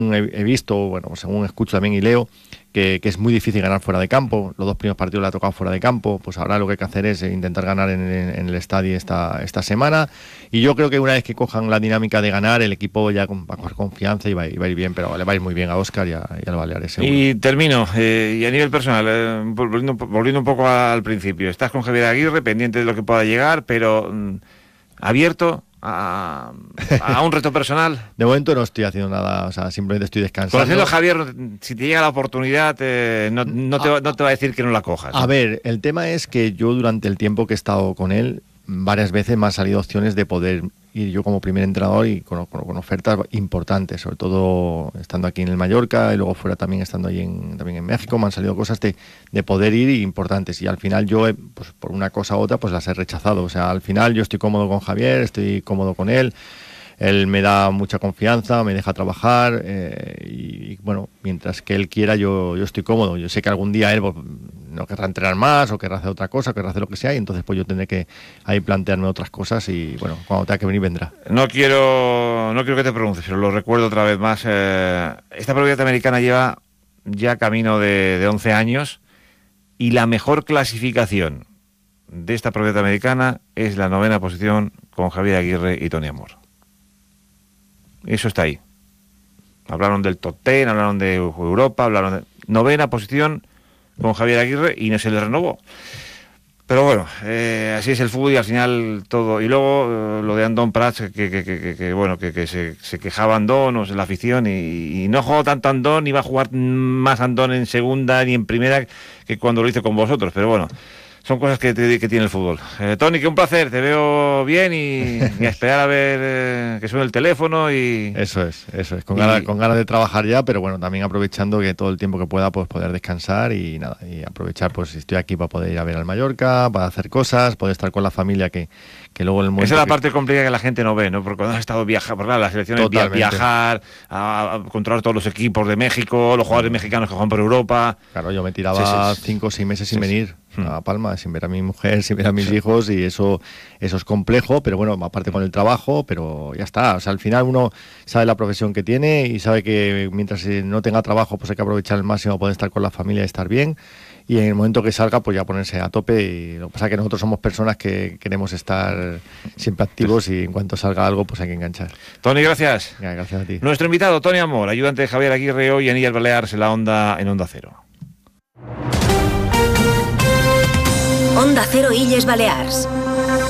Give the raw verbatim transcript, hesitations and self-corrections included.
he, he visto, bueno, según escucho también y leo, que, que es muy difícil ganar fuera de campo. Los dos primeros partidos le ha tocado fuera de campo. Pues ahora lo que hay que hacer es intentar ganar en, en, en el estadio esta, esta semana. Y yo creo que una vez que cojan la dinámica de ganar, el equipo ya va a coger confianza y va, y va a ir bien, pero le va a ir muy bien a Óscar y, a, y al Baleares, seguro. Y termino, eh, y a nivel personal, eh, volviendo, volviendo un poco al principio, estás con Javier Aguirre, pendiente de lo que pueda llegar, pero mm, abierto a, a un reto personal. De momento no estoy haciendo nada, o sea, simplemente estoy descansando. Conociendo a Javier, si te llega la oportunidad, eh, no, no, te, no te va a decir que no la cojas. A ver, el tema es que yo durante el tiempo que he estado con él, varias veces me han salido opciones de poder ir yo como primer entrenador y con, con, con ofertas importantes, sobre todo estando aquí en el Mallorca y luego fuera también estando ahí en, también en México, me han salido cosas de, de poder ir importantes y al final yo, he, pues por una cosa u otra, pues las he rechazado. O sea, al final yo estoy cómodo con Javier, estoy cómodo con él. Él me da mucha confianza, me deja trabajar eh, y, y bueno, mientras que él quiera yo, yo estoy cómodo. Yo sé que algún día él pues, no querrá entrenar más o querrá hacer otra cosa, querrá hacer lo que sea y entonces pues yo tendré que ahí plantearme otras cosas y bueno, cuando tenga que venir vendrá. No quiero, no quiero que te pronuncies, pero lo recuerdo otra vez más. Eh, esta propiedad americana lleva ya camino de, de once años y la mejor clasificación de esta propiedad americana es la novena posición con Javier Aguirre y Tony Amor. Eso está ahí. Hablaron del top ten, hablaron de Europa, hablaron de novena posición con Javier Aguirre y no se le renovó. Pero bueno, eh, así es el fútbol y al final todo. Y luego eh, lo de Andón Prats, que, que, que, que, que bueno, que, que se, se quejaba Andón o en la afición y, y no jugó tanto Andón, ni va a jugar más Andón en segunda ni en primera que cuando lo hizo con vosotros. Pero bueno, son cosas que, que tiene el fútbol. Eh, Tony, que un placer, te veo bien y, y a esperar a ver eh, que suene el teléfono y... Eso es, eso es, con, y... ganas, con ganas de trabajar ya, pero bueno, también aprovechando que todo el tiempo que pueda pues poder descansar y nada, y aprovechar pues si estoy aquí para poder ir a ver al Mallorca, para hacer cosas, poder estar con la familia que, que luego en el momento... Esa es la que... parte complicada que la gente no ve, ¿no? Porque cuando has estado viajando, porque claro, las selecciones via viajar, a, a controlar todos los equipos de México, los jugadores mexicanos que juegan por Europa... Claro, yo me tiraba sí, sí, cinco o seis meses sí, sin venir sí. a Palma, sin ver a mi mujer, sin ver a mis sí. hijos y eso, eso es complejo, pero bueno, aparte con el trabajo, pero ya está. O sea, al final uno sabe la profesión que tiene y sabe que mientras no tenga trabajo pues hay que aprovechar al máximo poder estar con la familia y estar bien. Y en el momento que salga, pues ya ponerse a tope. Y lo que pasa es que nosotros somos personas que queremos estar siempre activos y en cuanto salga algo, pues hay que enganchar. Tony, gracias. Ya, gracias a ti. Nuestro invitado, Tony Amor, ayudante de Javier Aguirre hoy en Illes Balears en la Onda, en Onda Cero. Onda Cero Illes Balears.